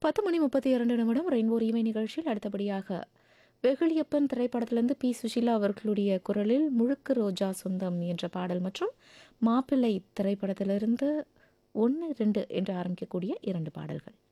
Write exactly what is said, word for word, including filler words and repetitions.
பத்து மணி முப்பத்தி இரண்டு நிமிடம் ரெயின்போ ரீமை நிகழ்ச்சியில் அடுத்தபடியாக வெகுளியப்பன் திரைப்படத்திலிருந்து பி சுஷீலா அவர்களுடைய குரலில் முழுக்கு ரோஜா சொந்தம் என்ற பாடல் மற்றும் மாப்பிள்ளை திரைப்படத்திலிருந்து ஒன்று ரெண்டு என்று ஆரம்பிக்கக்கூடிய இரண்டு பாடல்கள்.